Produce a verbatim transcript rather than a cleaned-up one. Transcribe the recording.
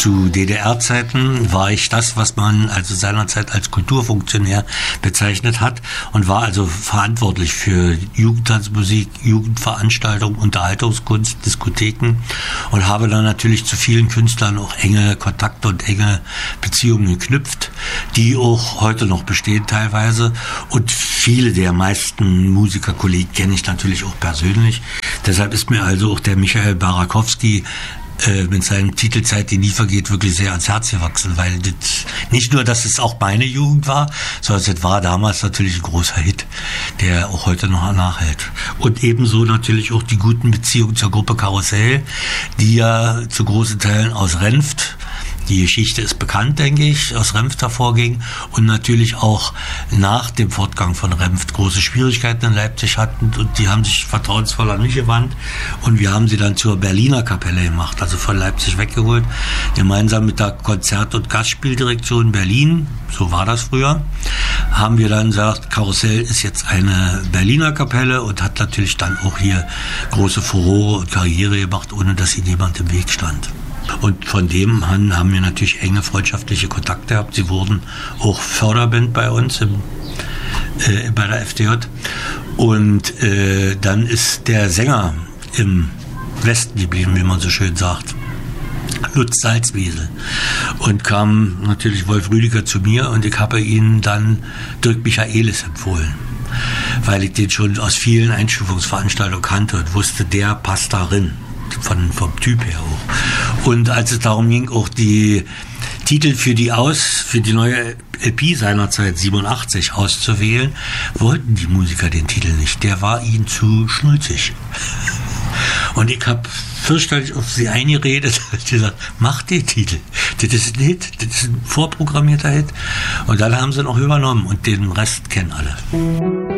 Zu D D R-Zeiten war ich das, was man also seinerzeit als Kulturfunktionär bezeichnet hat und war also verantwortlich für Jugendtanzmusik, Jugendveranstaltungen, Unterhaltungskunst, Diskotheken und habe dann natürlich zu vielen Künstlern auch enge Kontakte und enge Beziehungen geknüpft, die auch heute noch bestehen teilweise. Und viele der meisten Musikerkollegen kenne ich natürlich auch persönlich. Deshalb ist mir also auch der Michael Barakowski äh, mit seinem Titel Zeit, die nie vergeht, wirklich sehr ans Herz gewachsen, weil das nicht nur, dass es auch meine Jugend war, sondern es war damals natürlich ein großer Hit, der auch heute noch nachhält. Und ebenso natürlich auch die guten Beziehungen zur Gruppe Karussell, die ja zu großen Teilen aus Renft, die Geschichte ist bekannt, denke ich, aus Renft hervorging und natürlich auch nach dem Fortgang von Renft große Schwierigkeiten in Leipzig hatten und die haben sich vertrauensvoll an mich gewandt und wir haben sie dann zur Berliner Kapelle gemacht, also von Leipzig weggeholt, gemeinsam mit der Konzert- und Gastspieldirektion Berlin, so war das früher, haben wir dann gesagt, Karussell ist jetzt eine Berliner Kapelle und hat natürlich dann auch hier große Furore und Karriere gemacht, ohne dass ihnen jemand im Weg stand. Und von dem an haben wir natürlich enge freundschaftliche Kontakte gehabt. Sie wurden auch Förderband bei uns im, äh, bei der F D J. Und äh, dann ist der Sänger im Westen geblieben, wie man so schön sagt. Lutz Salzwesel. Und kam natürlich Wolf Rüdiger zu mir und ich habe ihn dann Dirk Michaelis empfohlen, weil ich den schon aus vielen Einstufungsveranstaltungen kannte und wusste, der passt darin. Von, vom Typ her auch. Und als es darum ging, auch die Titel für die aus, für die neue L P seinerzeit siebenundachtzig auszuwählen, wollten die Musiker den Titel nicht. Der war ihnen zu schnulzig. Und ich habe fürchterlich auf sie eingeredet und gesagt, mach den Titel. Das ist ein Hit, das ist ein vorprogrammierter Hit. Und dann haben sie noch übernommen und den Rest kennen alle.